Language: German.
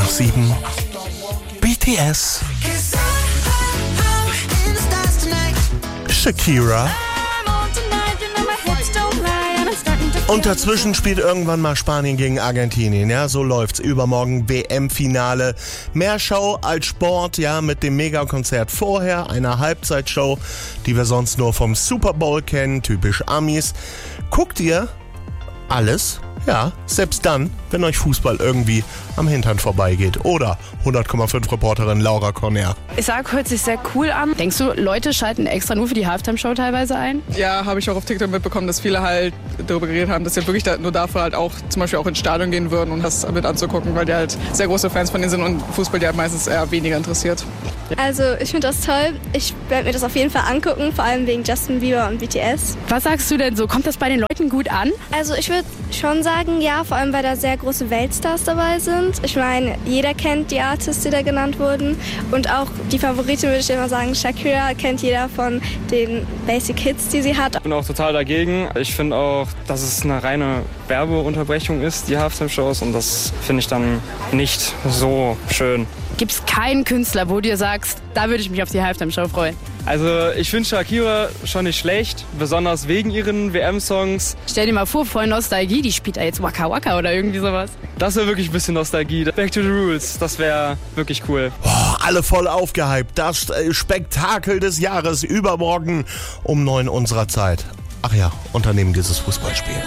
7. BTS. Shakira. Und dazwischen spielt irgendwann mal Spanien gegen Argentinien. Ja, so läuft's. Übermorgen WM-Finale. Mehr Show als Sport, ja, mit dem Megakonzert vorher, einer Halbzeitshow, die wir sonst nur vom Super Bowl kennen, typisch Amis. Guckt ihr alles? Ja, selbst dann, wenn euch Fußball irgendwie am Hintern vorbeigeht. Oder 100,5 Reporterin Laura Corner. Ich sag, hört sich sehr cool an. Denkst du, Leute schalten extra nur für die Halftime-Show teilweise ein? Ja, habe ich auch auf TikTok mitbekommen, dass viele halt darüber geredet haben, dass sie wirklich nur dafür halt auch zum Beispiel auch ins Stadion gehen würden, um das mit anzugucken, weil die halt sehr große Fans von denen sind und Fußball die halt meistens eher weniger interessiert. Also ich finde das toll. Ich werde mir das auf jeden Fall angucken, vor allem wegen Justin Bieber und BTS. Was sagst du denn so? Kommt das bei den Leuten gut an? Also ich würde schon sagen, ja, vor allem weil da sehr große Weltstars dabei sind. Ich meine, jeder kennt die Artists, die da genannt wurden. Und auch die Favoritin würde ich immer sagen, Shakira kennt jeder von den Basic Hits, die sie hat. Ich bin auch total dagegen. Ich finde auch, dass es eine reine Werbeunterbrechung ist, die Halftime-Shows. Und das finde ich dann nicht so schön. Gibt es keinen Künstler, wo du dir sagst, da würde ich mich auf die Halftime-Show freuen? Also ich finde Shakira schon nicht schlecht, besonders wegen ihren WM-Songs. Stell dir mal vor, voll Nostalgie, die spielt da jetzt Waka Waka oder irgendwie sowas. Das wäre wirklich ein bisschen Nostalgie. Back to the Rules, das wäre wirklich cool. Alle voll aufgehypt. Das Spektakel des Jahres übermorgen um 9 unserer Zeit. Ach ja, und daneben dieses Fußballspiel.